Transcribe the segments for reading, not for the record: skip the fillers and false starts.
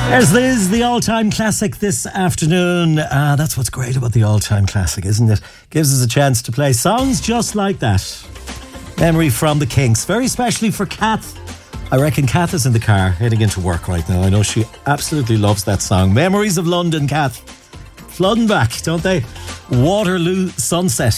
There's Liz, the all-time classic this afternoon. That's what's great about the all-time classic, isn't it? Gives us a chance to play songs just like that. Memory from the Kinks, very specially for Kath. I reckon Kath is in the car heading into work right now. I know she absolutely loves that song. Memories of London, Kath. Flooding back, don't they? Waterloo Sunset.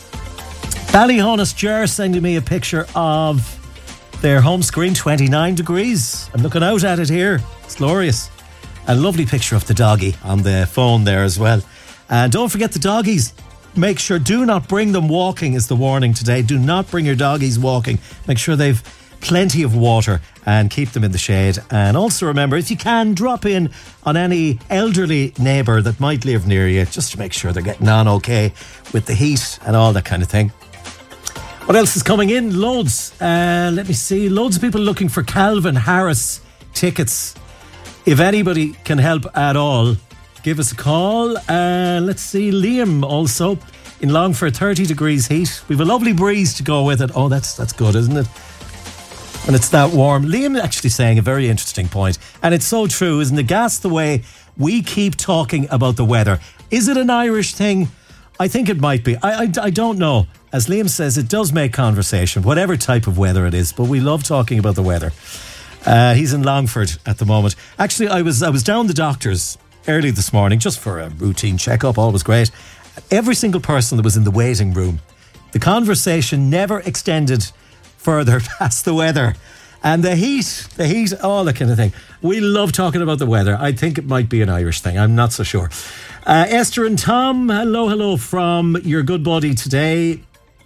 Ballyhonus Ger sending me a picture of their home screen, 29 degrees. I'm looking out at it here. It's glorious. A lovely picture of the doggy on the phone there as well. And don't forget the doggies. Make sure, do not bring them walking is the warning today. Do not bring your doggies walking. Make sure they've plenty of water and keep them in the shade. And also remember, if you can, drop in on any elderly neighbour that might live near you, just to make sure they're getting on okay with the heat and all that kind of thing. What else is coming in? Loads. Let me see. Loads of people looking for Calvin Harris tickets. If anybody can help at all, give us a call. Let's see. Liam also in Longford, 30 degrees heat. We've a lovely breeze to go with it. Oh, that's good, isn't it? And it's that warm. Liam actually saying a very interesting point, and it's so true, isn't it? Gas the way we keep talking about the weather. Is it an Irish thing? I think it might be. I don't know. As Liam says, it does make conversation, whatever type of weather it is, but we love talking about the weather. He's in Longford at the moment. Actually, I was down the doctor's early this morning just for a routine checkup, always great. Every single person that was in the waiting room, the conversation never extended further past the weather. And the heat, all that kind of thing. We love talking about the weather. I think it might be an Irish thing. I'm not so sure. Esther and Tom, hello from your good buddy today.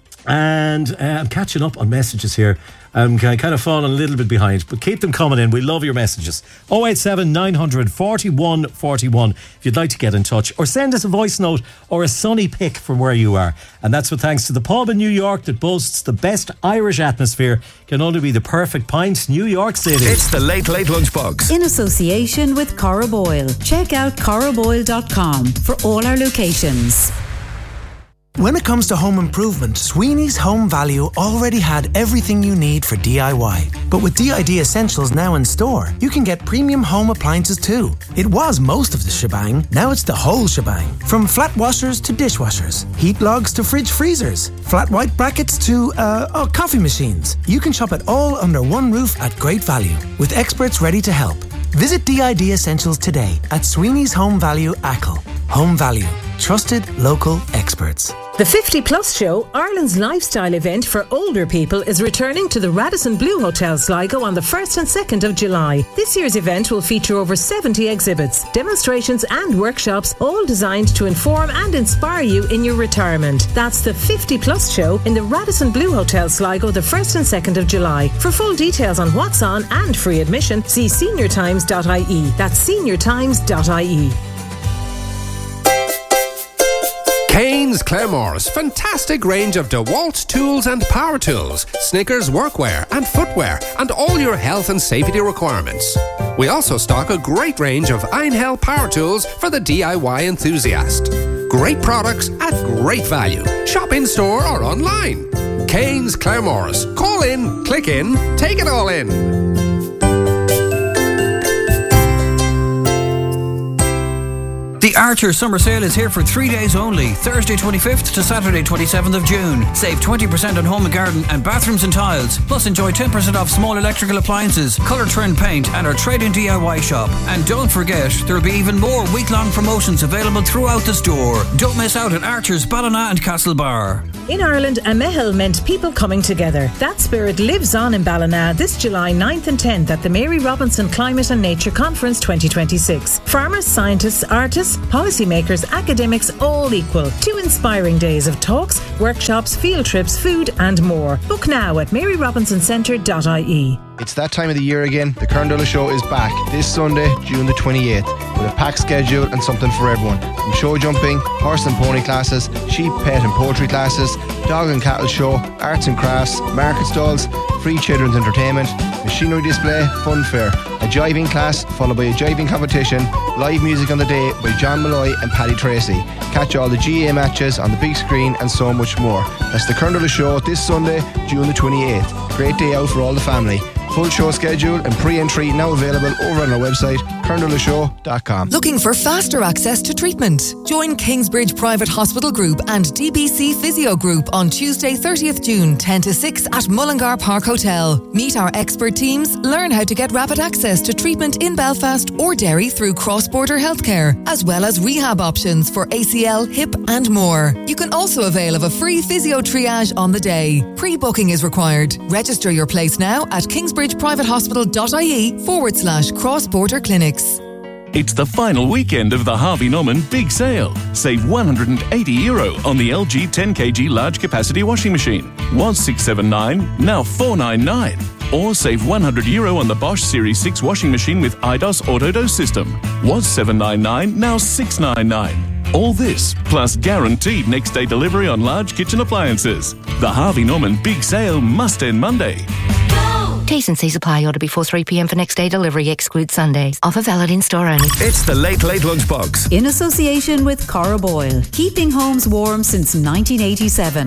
And I'm catching up on messages here. I'm kind of falling a little bit behind, but keep them coming in. We love your messages. 087 900 41 41 if you'd like to get in touch, or send us a voice note or a sunny pic from where you are. And that's with thanks to the pub in New York that boasts the best Irish atmosphere. Can only be the perfect pint, New York City. It's the Late Late Lunchbox in association with Corraboyle. Check out corraboyle.com for all our locations. When it comes to home improvement, Sweeney's Home Value already had everything you need for DIY. But with DID Essentials now in store, you can get premium home appliances too. It was most of the shebang, now it's the whole shebang. From flat washers to dishwashers, heat logs to fridge freezers, flat white brackets to, coffee machines. You can shop it all under one roof at great value, with experts ready to help. Visit DID Essentials today at Sweeney's Home Value Achill. Home Value. Trusted local experts. The 50 Plus Show, Ireland's lifestyle event for older people, is returning to the Radisson Blu Hotel Sligo on the 1st and 2nd of July. This year's event will feature over 70 exhibits, demonstrations and workshops, all designed to inform and inspire you in your retirement. That's the 50 Plus Show in the Radisson Blu Hotel Sligo the 1st and 2nd of July. For full details on what's on and free admission, see seniortimes.ie. That's seniortimes.ie. Kane's Claremores, fantastic range of DeWalt tools and power tools, Snickers workwear and footwear, and all your health and safety requirements. We also stock a great range of Einhell power tools for the DIY enthusiast. Great products at great value. Shop in store or online. Kane's Claremores. Call in, click in, take it all in. The Archer Summer Sale is here for 3 days only, Thursday 25th to Saturday 27th of June. Save 20% on home and garden and bathrooms and tiles. Plus enjoy 10% off small electrical appliances, colour trend paint and our trade-in DIY shop. And don't forget, there will be even more week-long promotions available throughout the store. Don't miss out on Archer's Ballina and Castlebar. In Ireland, a Mehel meant people coming together. That spirit lives on in Ballina this July 9th and 10th at the Mary Robinson Climate and Nature Conference 2026. Farmers, scientists, artists, policymakers, academics, all equal. 2 inspiring days of talks, workshops, field trips, food and more. Book now at maryrobinsoncenter.ie. It's that time of the year again. The Kern Show is back this Sunday, June the 28th, with a packed schedule and something for everyone. From show jumping, horse and pony classes, sheep, pet and poultry classes, dog and cattle show, arts and crafts, market stalls, free children's entertainment, machinery display, fun fair, a jiving class followed by a jiving competition, live music on the day by John Malloy and Paddy Tracy. Catch all the GA matches on the big screen and so much more. That's the Kern Show this Sunday, June the 28th. Great day out for all the family. Full show schedule and pre-entry now available over on our website, kerndullashow.com. Looking for faster access to treatment? Join Kingsbridge Private Hospital Group and DBC Physio Group on Tuesday 30th June 10 to 6 at Mullingar Park Hotel. Meet our expert teams, learn how to get rapid access to treatment in Belfast or Derry through cross-border healthcare, as well as rehab options for ACL, hip and more. You can also avail of a free physio triage on the day. Pre-booking is required. Register your place now at kingsbridgeprivatehospital.ie/cross-border clinics. It's the final weekend of the Harvey Norman Big Sale. Save €180 on the LG 10kg large capacity washing machine. Was $679, now $499. Or save €100 on the Bosch Series 6 washing machine with IDOS Autodose system. Was $799, now $699. All this, plus guaranteed next day delivery on large kitchen appliances. The Harvey Norman Big Sale must end Monday. T's and C's apply. Order before 3 p.m. for next day delivery. Exclude Sundays. Offer valid in store only. It's the Late Lunchbox. In association with Cora Boyle. Keeping homes warm since 1987.